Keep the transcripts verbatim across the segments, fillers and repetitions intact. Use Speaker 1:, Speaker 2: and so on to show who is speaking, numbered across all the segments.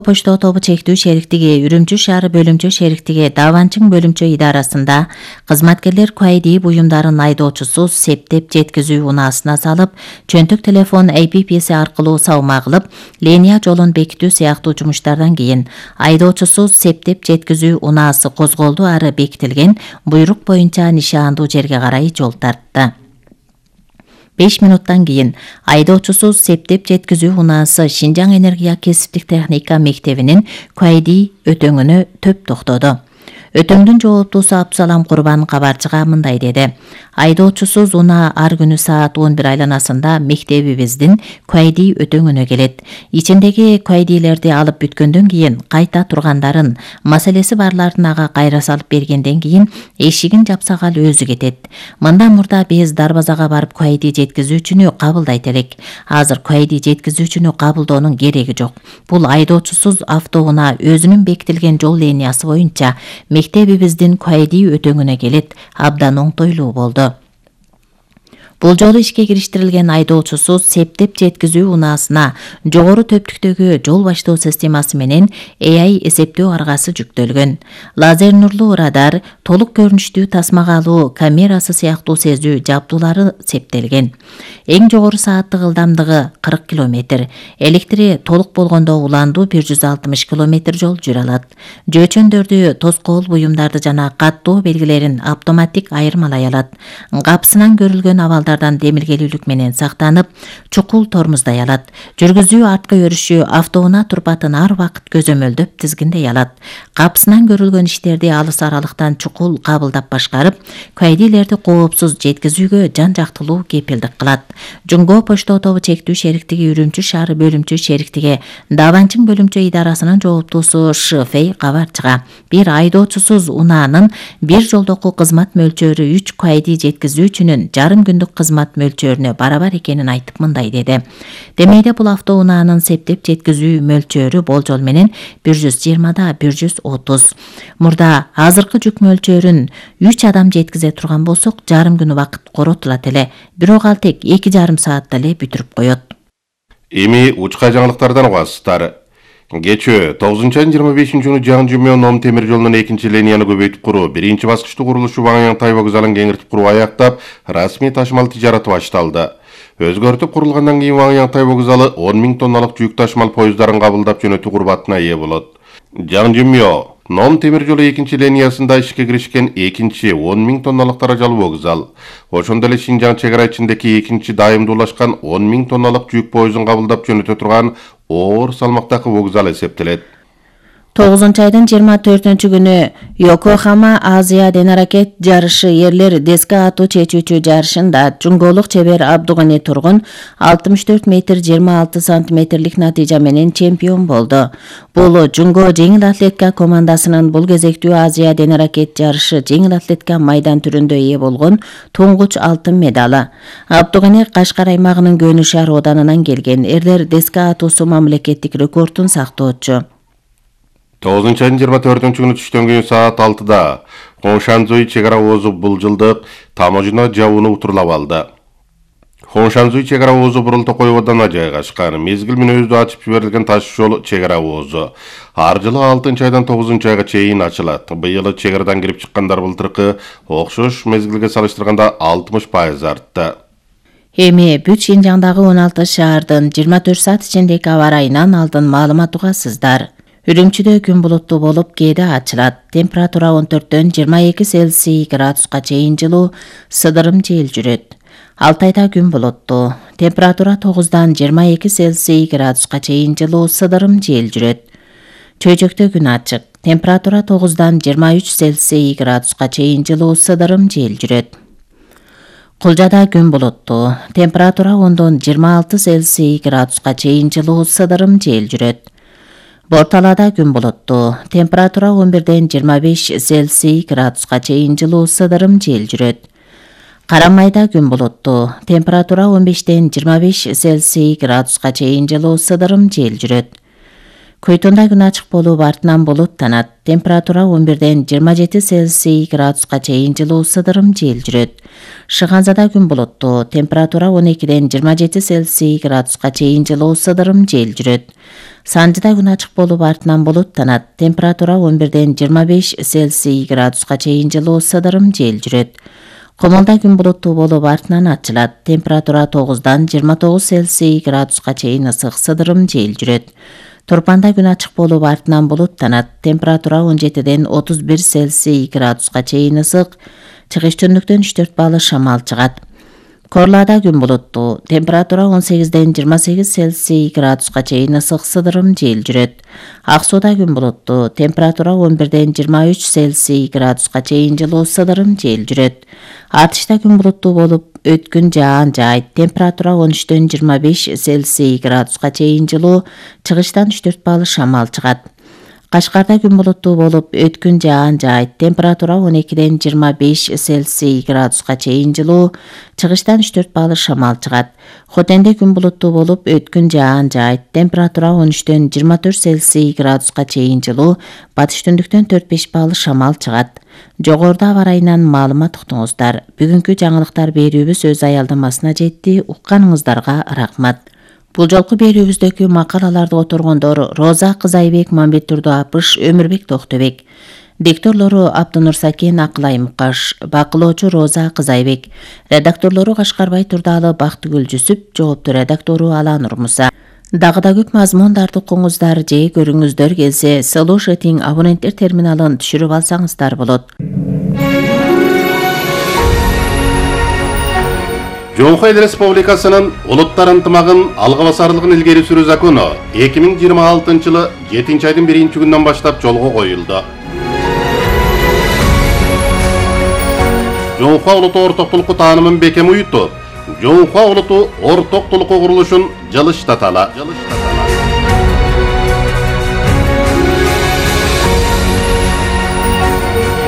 Speaker 1: Почтоо тобу чектүү шериктиги Үрүмчү шаары бөлүмчө шериктиги Даванчың бөлүмчө идарасында кызматкерлер куайдии буюмдарын айдоочусуз септеп жеткизүү унаасына салып, чөнтөк телефон A P P-си аркылуу сабма кылып, линия жолун бекитүү сыяктуу жумуштардан кийин айдоочусуз септеп жеткизүү унаасы козголду ары бекитилген буйрук боюнча нишаандуу жерге карай жол тартты. беш минуттан кийин айдоочусуз септеп жеткизүү унаасы Шинжаң энергия кесиптик техника мектебинин куайдии өтөңүнө төп токтоду. Өтөңдүн жооптуусу Абдусалам Курбан кабарчыга мындай деди: айдоочусуз унаа ар күнү саат он бир айланасында мектебибиздин куайдии өтөңүнө келет. Ичиндеги куайдийлерди алып бүткөндөн кийин кайта тургандарын, маселеси барларын ага кайра салып бергенден кийин эшигин жапсак ал өзү кетет. Мындан мурда биз дарбазага барып куайдии жеткизүүчүнү кабылдайт элек. Азыр куайдии жеткизүүчүнү кабылдоонун кереги жок. Бул айдоочусуз автоунаа өзүнүн бекитилген жол линиясы боюнча мектебибиздин куайдии өтөңүнө келет. Абдан оңтойлуу болду. Бул жолу ишке кириштирилген айдоочусуз септеп жеткизүү унаасына жогору төптүктөгү жол баштоо системасы менен A I эсептөө аргасы жүктөлгөн. Лазер нурлуу радар, толук көрүнүштүү тасмага алуу камерасы сыяктуу сезүү жабдуулары септелген. Эң жогору сааттык ылдамдыгы кырк километр. Электри толук болгондо уландуу бир жүз алтымыш километр жол жүрө алат. Жөөчөндөрдү, тоскоол буюмдарды жана каттоо белгилерин автоматтик айырмалай алат. Капсынан көрүлгөн абалда демилгелүүлүк менен сактанып, чукул тормуздай алат. Жүргүзүү арткы өрүшү автоунаа турпатын ар убакыт көзөмөлдөп тизгиндей алат. Капсынан көрүлгөн иштерди алыс аралыктан чукул кабылдап башкарып, куайдийлерди коопсуз жеткизүүгө жан жактылуу кепилдик кылат. Жунго почтоо тобу чектүү шериктиги Үрүмчү шаары бөлүмчө шериктиги Даванчың бөлүмчө идарасынын жооптуусу Шфей кабарчыга бир айдоочусуз унаанын бир жолдоку кызмат мөлчөрү үч куайдии жеткизүүчүнүн жарым күндүк кызмат мөлчөрүнө барабар экенин айтып мындай деди: демейде бул автоунаанын септеп жеткизүү мөлчөрү болжол менен бир жүз жыйырмада бир жүз отуз. Мурда азыркы жүк мөлчөрүн үч адам жеткизе турган болсок, жарым күн убакыт коротулат эле. Бирок ал тек эки жарым саатта эле бүтүрүп коет.
Speaker 2: Эми учка жаңылыктардан угасыздар. Кечээ тогузунчу айдын жыйырма бешинчи күнү Жаңжүмө Ном темир жолунун экинчи линияны көбөйтүп куруу, биринчи баскычтуу курулушу Ваңяң Тай вокзалын кеңиртип куруу аяктап, расмий ташымал тижараты башталды. Өзгөртүп курулгандан кийин Ваңяң Тай вокзалы он миң тонналык жүк ташымал поезддарын кабылдап жөнөтүү курбатына ээ болот. Жаңжүмө Ном темир жолу экинчи линиясында ишке киришкен экинчи он миң тонналык даражалуу вокзал. Ошондой эле Шинжаң чек ара ичиндеги экинчи дайымдуулашкан он миң тонналык жүк поездин кабылдап жөнөтө турган оор салмактагы вокзал эсептелет.
Speaker 1: тогузунчу айдын жыйырма төртүнчү күнү Йокохама Азия денаракет жарышы эрлер деске атуу чечүүчү жарышында жунголук чебер Абдугани Тургун алтымыш төрт метр жыйырма алты сантиметрлик натыйжа менен чемпион болду. Бул жунго жеңил атлетика командасынын бул кезектүү Азия денаракет жарышы жеңил атлетика майдан түрүндө ээ болгон туңгуч алтын медалы. Абдугани Кашкар аймагынын Көнү шаар оданынан келген, эрлер деске атуусу мамлекеттик рекордун сактоочу.
Speaker 2: тогузунчу айдын жыйырма төртүнчү күнү түштөн кийин саат алтыда Хоншанзуй чек ара оозу булжылдык таможня жабууну утурлап алды. Хоншанзуй чек ара оозу Бурулту койгодона жайгашкан. Мезгил менен өзү ачып жиберилген таш жол чек ара оозу. Ар жылы алтынчы айдан тогузунчу айга чейин ачылат. Быйыл чек арадан кирип чыккандар былтыркы окшош мезгилге салыштырганда алтымыш пайыз артты.
Speaker 1: Эми бүт Шинжаңдагы он алты шаардын жыйырма төрт саат ичиндеги аба ырайынан алдын маалымат угасыздар. Үрүмчүдө күн булуттуу болуп, кээде ачылат. Температура он төрттөн жыйырма эки Цельсий градуска чейин жылуу, сыдырым жел жүрөт. Алтайда күн булуттуу. Температура тогуздан жыйырма эки Цельсий градуска чейин жылуу, сыдырым жел жүрөт. Чөйжөктө күн ачык. Температура тогуздан жыйырма үч Цельсий градуска чейин жылуу, сыдырым жел жүрөт. Кулжада күн булуттуу. Температура ондон жыйырма алты Цельсий градуска чейин жылуу, сыдырым жел жүрөт. Борталада күн булуттуу. Температура он бирден жыйырма беш Цельсий градуска чейин жылуу, сыдырым жел жүрөт. Карамайда күн булуттуу. Температура он бештен жыйырма беш Цельсий градуска чейин жылуу, сыдырым жел жүрөт. Көйтүндө күн ачык болуп, артынан булуттанат. Температура он бирден жыйырма жети Цельсий градуска чейин жылуу, сыдырым жел жүрөт. Шыгансада күн булуттуу. Температура он экиден жыйырма жети Цельсий градуска чейин жылуу, сыдырым жел жүрөт. Санжыда күн ачык болуп артынан булуттанат. Температура он бирден жыйырма беш Цельсий градуска чейин жылуу сыдырым жел жүрөт. Комолда күн булуттуу болуп артынан ачылат. Температура тогуздан жыйырма тогуз Цельсий градуска чейин ысык сыдырым жел жүрөт. Турпанда күн ачык болуп артынан булуттанат. Температура он жетиден отуз бир Цельсий градуска чейин ысык, чыгыш түндүктөн үч төрт балл шамал чыгат. Корлада күн булуттуу. Температура он сегизден жыйырма сегиз Цельсий градуска чейин ысык сыдырым жел жүрөт. Ак сууда күн булуттуу. Температура он бирден жыйырма үч Цельсий градуска чейин жылуу сыдырым жел жүрөт. Атышта күн булуттуу болуп, өткүн жаан жаайт. Температура он үчтөн жыйырма беш Цельсий градуска чейин жылуу, чыгыштан үч төрт балл шамал чыгат. Кашкарда күн булуттуу болуп, өткүн жаан жаайт. Температура он экиден жыйырма беш Цельсий градуска чейин жылуу, чыгыштан үч төрт балл шамал чыгат. Хотенде күн булуттуу болуп, өткүн жаан жаайт. Температура он үчтөн жыйырма төрт Цельсий градуска чейин жылуу, батыш түндүктөн төрт беш балл шамал чыгат. Жогоруда аба ырайынан маалымат уктуңуздар. Бүгүнкү жаңылыктар берүүбүз өз аялдамасына жетти. Укканыңыздарга рахмат. Бул жолку берүүбүздөгү макалаларды которгондор Роза Кызайбек, Мамбет Турдуапыш, Өмүрбек Токтобек. Дикторлору Абдынур Сакен, Акылай Мукаш, бакылоочу Роза Кызайбек. Редакторлору Кашкарбай Турдалы, Бактыгүл Жүсүп, жоопту редактору Аланур Муса. Дагы да көп мазмундарды укуңуздар же көрүңүздөр келсе, Слушатиң абоненттер терминалын түшүрүп алсаңыздар болот.
Speaker 2: Жоңхо Эл Республикасынын улуттар ынтымагын алга басарлыгын илгери сүрүү закону эки миң жыйырма алтынчы жылы жетинчи айдын биринчи күнүнөн баштап жолго коюлду. Жоңхо улуту ортоктулукку таанымын бекем уютуп, Жоңхо улуту ортоктулукку курулушун жылыштатала.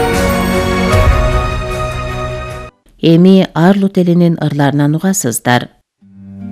Speaker 1: Эми Арлут элинин ырларынан угасыздар.